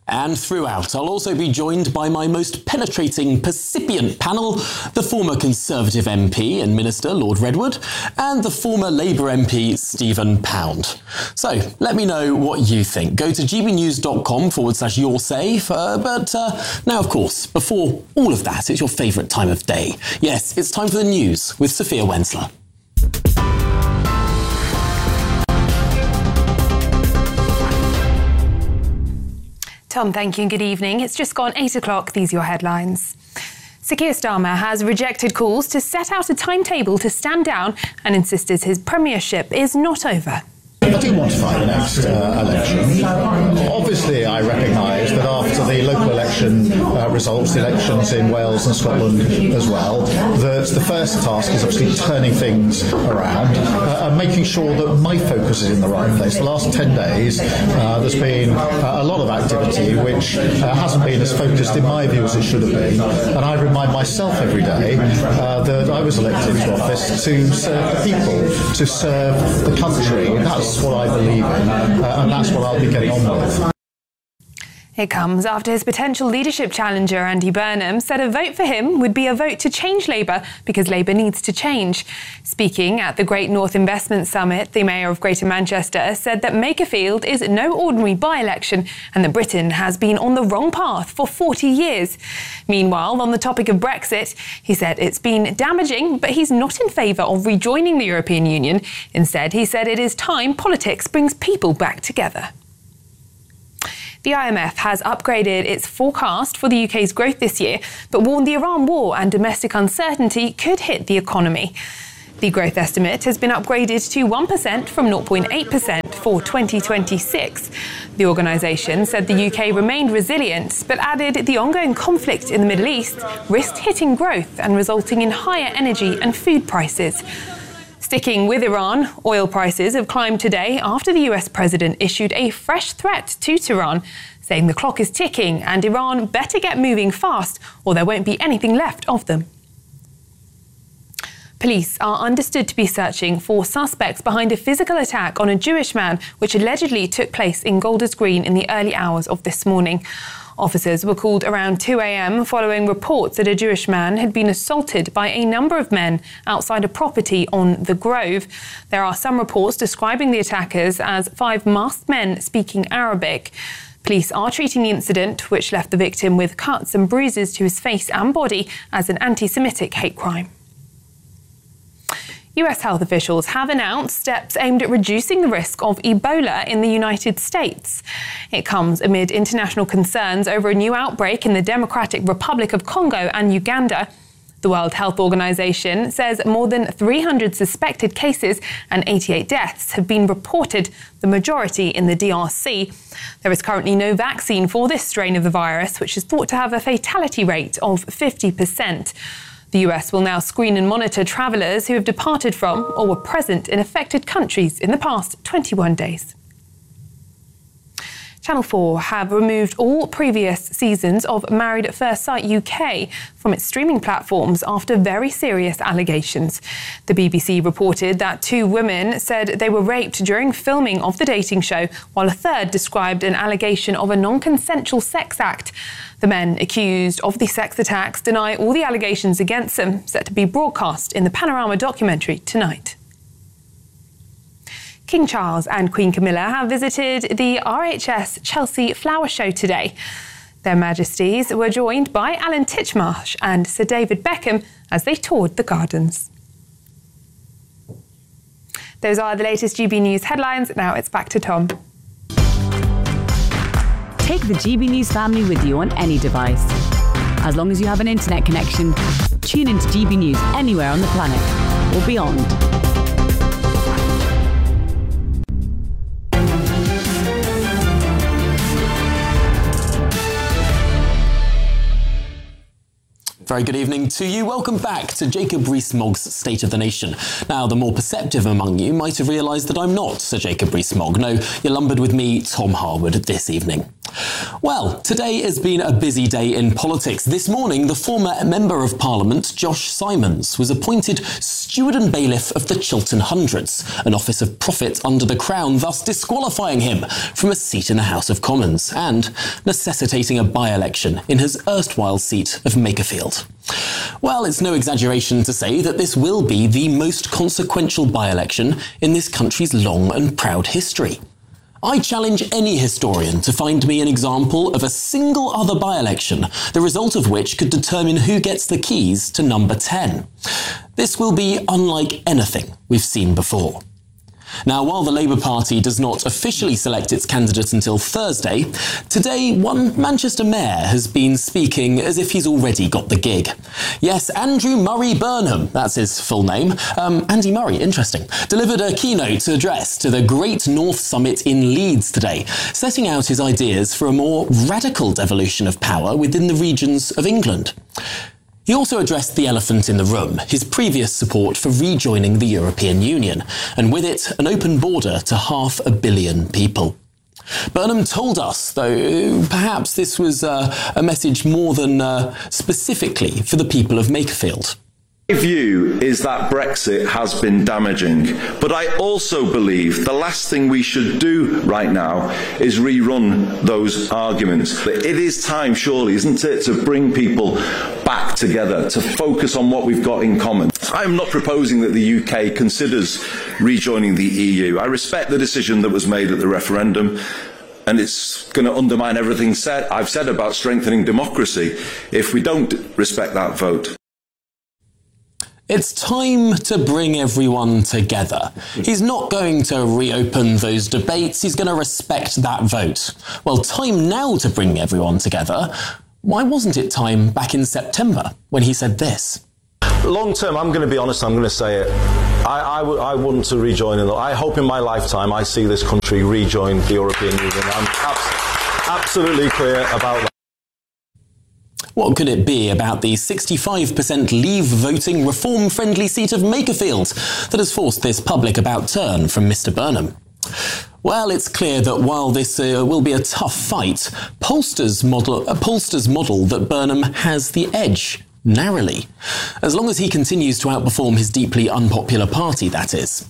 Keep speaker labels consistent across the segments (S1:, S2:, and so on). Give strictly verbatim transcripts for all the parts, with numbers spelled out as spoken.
S1: And throughout, I'll also be joined by my most penetrating, percipient panel, the former Conservative M P and Minister Lord Redwood, and the former Labour M P Stephen Pound. So, let me know what you think. Go to gbnews.com forward slash your say. Uh, but uh, now, of course, before all of that, it's your favourite time of day. Yes, it's time for the news with Sophia Wensler.
S2: Tom, thank you and good evening. It's just gone eight o'clock. These are your headlines. Sir Keir Starmer has rejected calls to set out a timetable to stand down and insisted his premiership is not over.
S3: I do want to fight the next uh, election. Obviously, I recognise that after the local election uh, results, the elections in Wales and Scotland as well, that the first task is obviously turning things around uh, and making sure that my focus is in the right place. The last ten days, uh, there's been uh, a lot of activity which uh, hasn't been as focused, in my view, as it should have been. And I remind myself every day uh, that I was elected to office to serve the people, to serve the country. That's what I believe in, uh, and that's what I'll be getting on with.
S2: It comes after his potential leadership challenger, Andy Burnham, said a vote for him would be a vote to change Labour because Labour needs to change. Speaking at the Great North Investment Summit, the Mayor of Greater Manchester said that Makerfield is no ordinary by-election and that Britain has been on the wrong path for forty years. Meanwhile, on the topic of Brexit, he said it's been damaging, but he's not in favour of rejoining the European Union. Instead, he said it is time politics brings people back together. The I M F has upgraded its forecast for the U K's growth this year, but warned the Iran war and domestic uncertainty could hit the economy. The growth estimate has been upgraded to one percent from zero point eight percent for twenty twenty-six. The organisation said the U K remained resilient, but added the ongoing conflict in the Middle East risked hitting growth and resulting in higher energy and food prices. Sticking with Iran, oil prices have climbed today after the U S president issued a fresh threat to Tehran, saying the clock is ticking and Iran better get moving fast or there won't be anything left of them. Police are understood to be searching for suspects behind a physical attack on a Jewish man, which allegedly took place in Golders Green in the early hours of this morning. Officers were called around two a.m. following reports that a Jewish man had been assaulted by a number of men outside a property on The Grove. There are some reports describing the attackers as five masked men speaking Arabic. Police are treating the incident, which left the victim with cuts and bruises to his face and body, as an anti-Semitic hate crime. U S health officials have announced steps aimed at reducing the risk of Ebola in the United States. It comes amid international concerns over a new outbreak in the Democratic Republic of Congo and Uganda. The World Health Organization says more than three hundred suspected cases and eighty-eight deaths have been reported, the majority in the D R C. There is currently no vaccine for this strain of the virus, which is thought to have a fatality rate of fifty percent. The U S will now screen and monitor travellers who have departed from or were present in affected countries in the past twenty-one days. Channel four have removed all previous seasons of Married at First Sight U K from its streaming platforms after very serious allegations. The B B C reported that two women said they were raped during filming of the dating show, while a third described an allegation of a non-consensual sex act. The men accused of the sex attacks deny all the allegations against them, set to be broadcast in the Panorama documentary tonight. King Charles and Queen Camilla have visited the R H S Chelsea Flower Show today. Their Majesties were joined by Alan Titchmarsh and Sir David Beckham as they toured the gardens. Those are the latest G B News headlines. Now it's back to Tom.
S4: Take the G B News family with you on any device. As long as you have an internet connection, tune into G B News anywhere on the planet or beyond.
S1: Very good evening to you. Welcome back to Jacob Rees-Mogg's State of the Nation. Now, the more perceptive among you might have realised that I'm not Sir Jacob Rees-Mogg. No, you're lumbered with me, Tom Harwood, this evening. Well, today has been a busy day in politics. This morning, the former Member of Parliament, Josh Simons, was appointed Steward and Bailiff of the Chiltern Hundreds, an office of profit under the Crown, thus disqualifying him from a seat in the House of Commons and necessitating a by-election in his erstwhile seat of Makerfield. Well, it's no exaggeration to say that this will be the most consequential by-election in this country's long and proud history. I challenge any historian to find me an example of a single other by-election, the result of which could determine who gets the keys to number ten. This will be unlike anything we've seen before. Now, while the Labour Party does not officially select its candidate until Thursday, today one Manchester mayor has been speaking as if he's already got the gig. Yes, Andrew Murray Burnham, that's his full name. Um, Andy Murray, interesting, delivered a keynote address to the Great North Summit in Leeds today, setting out his ideas for a more radical devolution of power within the regions of England. He also addressed the elephant in the room, his previous support for rejoining the European Union, and with it, an open border to half a billion people. Burnham told us, though, perhaps this was uh, a message more than uh, specifically for the people of Makerfield.
S5: My view is that Brexit has been damaging, but I also believe the last thing we should do right now is rerun those arguments. It is time, surely, isn't it, to bring people back together, to focus on what we've got in common. I am not proposing that the U K considers rejoining the E U. I respect the decision that was made at the referendum, and it's going to undermine everything said, I've said about strengthening democracy if we don't respect that vote.
S1: It's time to bring everyone together. He's not going to reopen those debates. He's going to respect that vote. Well, time now to bring everyone together. Why wasn't it time back in September when he said this?
S6: Long term, I'm going to be honest, I'm going to say it. I, I, w- I want to rejoin. In the, I hope in my lifetime I see this country rejoin the European Union. I'm abs- absolutely clear about that.
S1: What could it be about the sixty-five percent Leave voting reform-friendly seat of Makerfield that has forced this public about turn from Mister Burnham? Well, it's clear that while this uh, will be a tough fight, pollsters model, uh, pollsters model that Burnham has the edge, narrowly. As long as he continues to outperform his deeply unpopular party, that is.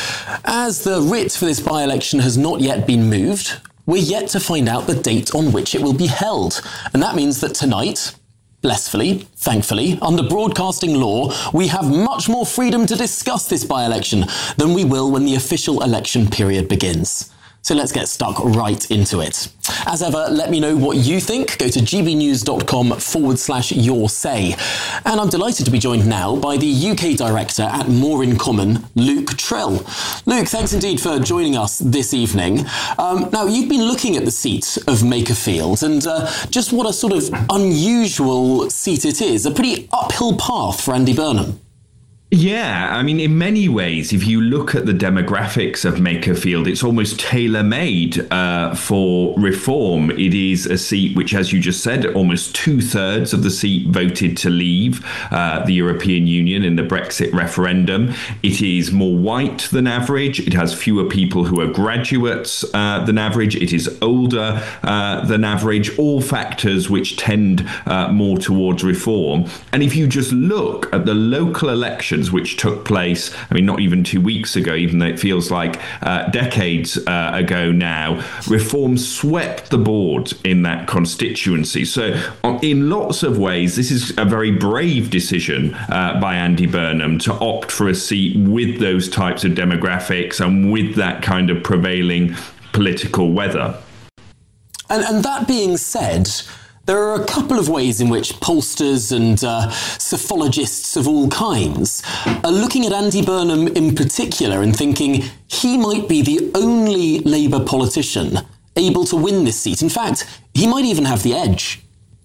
S1: As the writ for this by-election has not yet been moved, we're yet to find out the date on which it will be held. And that means that tonight, blissfully, thankfully, under broadcasting law, we have much more freedom to discuss this by-election than we will when the official election period begins. So let's get stuck right into it. As ever, let me know what you think. Go to gbnews.com forward slash your say. And I'm delighted to be joined now by the U K director at More in Common, Luke Trill. Luke, thanks indeed for joining us this evening. Um, now, you've been looking at the seat of Makerfield and uh, just what a sort of unusual seat it is, a pretty uphill path for Andy Burnham.
S7: Yeah, I mean, in many ways, if you look at the demographics of Makerfield, it's almost tailor-made uh, for reform. It is a seat which, as you just said, almost two-thirds of the seat voted to leave uh, the European Union in the Brexit referendum. It is more white than average. It has fewer people who are graduates uh, than average. It is older uh, than average, all factors which tend uh, more towards reform. And if you just look at the local elections which took place, I mean, not even two weeks ago, even though it feels like uh, decades uh, ago now, reform swept the board in that constituency. So in lots of ways, this is a very brave decision uh, by Andy Burnham to opt for a seat with those types of demographics and with that kind of prevailing political weather.
S1: And, and that being said, there are a couple of ways in which pollsters and uh, psephologists of all kinds are looking at Andy Burnham in particular and thinking he might be the only Labour politician able to win this seat. In fact, he might even have the edge.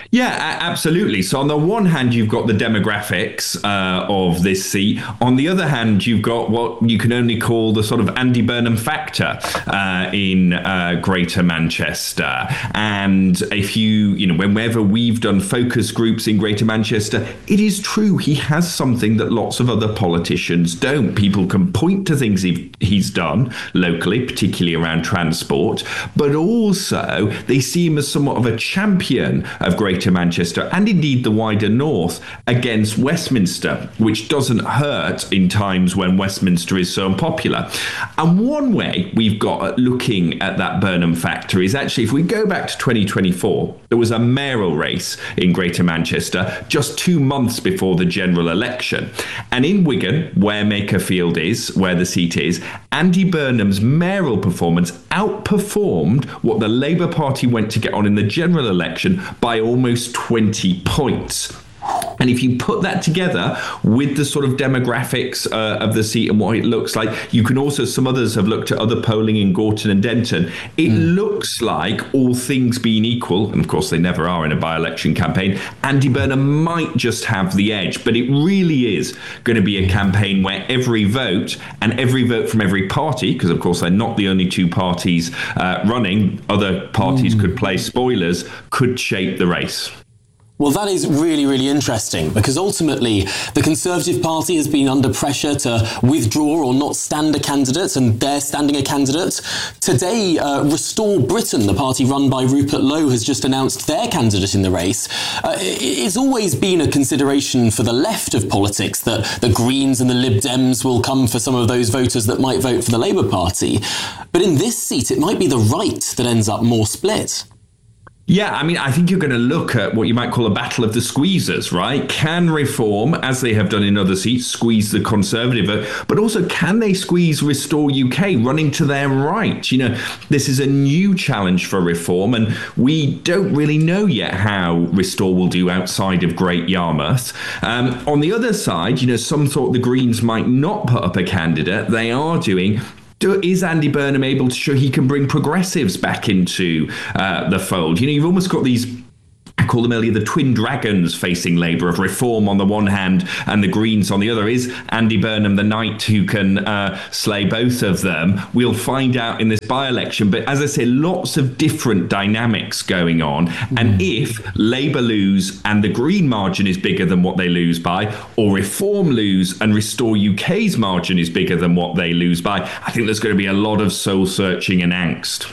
S7: Yeah, absolutely. So on the one hand, you've got the demographics uh, of this seat. On the other hand, you've got what you can only call the sort of Andy Burnham factor uh, in uh, Greater Manchester. And if you, you know, whenever we've done focus groups in Greater Manchester, it is true he has something that lots of other politicians don't. People can point to things he, he's done locally, particularly around transport, but also they see him as somewhat of a champion of Greater Manchester and indeed the wider north against Westminster, which doesn't hurt in times when Westminster is so unpopular. And one way we've got at looking at that Burnham factor is actually, if we go back to twenty twenty-four, there was a mayoral race in Greater Manchester just two months before the general election. And in Wigan, where Makerfield is, where the seat is, Andy Burnham's mayoral performance outperformed what the Labour Party went to get on in the general election by almost twenty points. And if you put that together with the sort of demographics uh, of the seat and what it looks like, you can also, some others have looked at other polling in Gorton and Denton. It mm. looks like, all things being equal, and of course they never are in a by-election campaign, Andy Burnham might just have the edge. But it really is going to be a campaign where every vote, and every vote from every party, because of course they're not the only two parties uh, running, other parties mm. could play spoilers, could shape the race.
S1: Well, that is really, really interesting, because ultimately the Conservative Party has been under pressure to withdraw or not stand a candidate, and they're standing a candidate. Today, uh, Restore Britain, the party run by Rupert Lowe, has just announced their candidate in the race. Uh, it's always been a consideration for the left of politics that the Greens and the Lib Dems will come for some of those voters that might vote for the Labour Party. But in this seat, it might be the right that ends up more split.
S7: Yeah, I mean, I think you're going to look at what you might call a battle of the squeezers, right? Can Reform, as they have done in other seats, squeeze the Conservative vote? But also, can they squeeze Restore U K running to their right? You know, this is a new challenge for Reform, and we don't really know yet how Restore will do outside of Great Yarmouth. Um, on the other side, you know, some thought the Greens might not put up a candidate. They are doing. Is Andy Burnham able to show he can bring progressives back into uh, the fold? You know, you've almost got these, I call them earlier, the twin dragons facing Labour, of Reform on the one hand and the Greens on the other. Is Andy Burnham the knight who can uh, slay both of them? We'll find out in this by-election. But as I say, lots of different dynamics going on. Mm. And if Labour lose and the Green margin is bigger than what they lose by, or Reform lose and Restore U K's margin is bigger than what they lose by, I think there's going to be a lot of soul-searching and angst.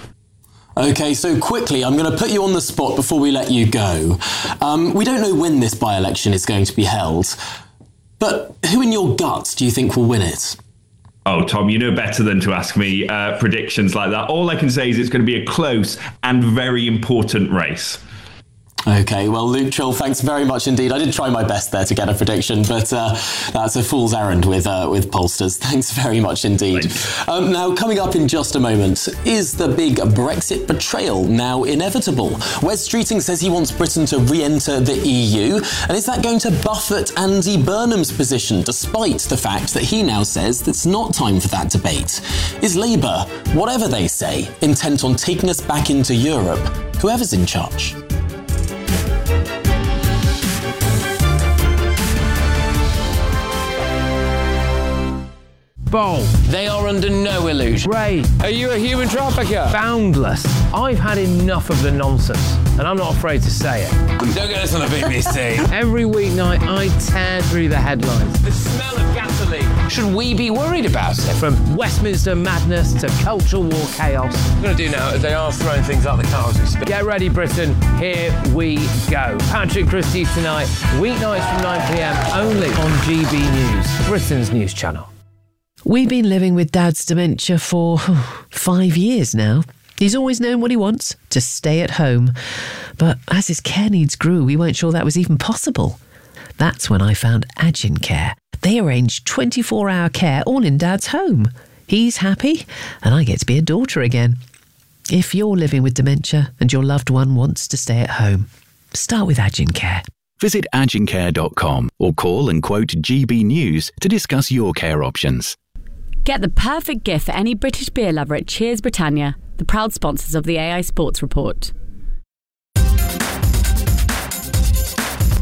S1: OK, so quickly, I'm going to put you on the spot before we let you go. Um, we don't know when this by-election is going to be held, but who in your gut do you think will win it?
S7: Oh, Tom, you know better than to ask me uh, predictions like that. All I can say is it's going to be a close and very important race.
S1: OK, well, Luke Trill, thanks very much indeed. I did try my best there to get a prediction, but uh, that's a fool's errand with uh, with pollsters. Thanks very much indeed. Um, now, coming up in just a moment, is the big Brexit betrayal now inevitable? Wes Streeting says he wants Britain to re-enter the E U, and is that going to buffet Andy Burnham's position, despite the fact that he now says it's not time for that debate? Is Labour, whatever they say, intent on taking us back into Europe, whoever's in charge?
S8: Bold.
S9: They are under no illusion.
S8: Ray.
S9: Are you a human trafficker?
S8: Boundless. I've had enough of the nonsense, and I'm not afraid to say it.
S9: Don't get us on the B B C.
S8: Every weeknight, I tear through the headlines.
S9: The smell of gasoline. Should we be worried about it?
S8: From Westminster madness to cultural war chaos.
S9: What I'm going to do now is they are throwing things out the car as we speak.
S8: Get ready, Britain. Here we go. Patrick Christie tonight, weeknights from nine p m, only on G B News, Britain's news channel.
S10: We've been living with Dad's dementia for five years now. He's always known what he wants, to stay at home. But as his care needs grew, we weren't sure that was even possible. That's when I found Agin Care. They arrange twenty-four hour care all in Dad's home. He's happy, and I get to be a daughter again. If you're living with dementia and your loved one wants to stay at home, start with Agin Care.
S11: Visit agin care dot com or call and quote G B News to discuss your care options.
S12: Get the perfect gift for any British beer lover at Cheers Britannia, the proud sponsors of the A I Sports Report.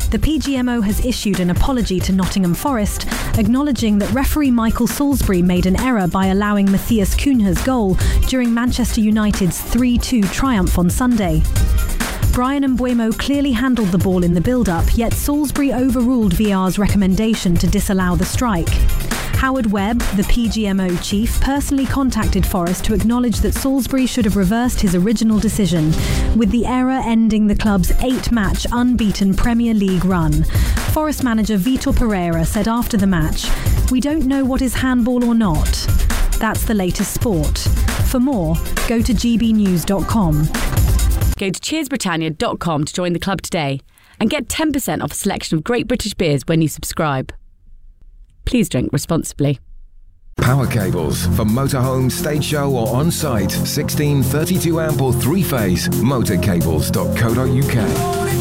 S13: The P G M O has issued an apology to Nottingham Forest, acknowledging that referee Michael Salisbury made an error by allowing Matthias Cunha's goal during Manchester United's three two triumph on Sunday. Bryan Mbeumo clearly handled the ball in the build-up, yet Salisbury overruled V R's recommendation to disallow the strike. Howard Webb, the P G M O chief, personally contacted Forest to acknowledge that Salisbury should have reversed his original decision, with the error ending the club's eight-match unbeaten Premier League run. Forest manager Vitor Pereira said after the match, "We don't know what is handball or not. That's the latest sport. For more, go to g b news dot com.
S12: Go to cheers britannia dot com to join the club today and get ten percent off a selection of great British beers when you subscribe. Please drink responsibly.
S14: Power cables for motorhome, stage show or on-site. sixteen, thirty-two amp or three-phase. motorcables dot co dot uk.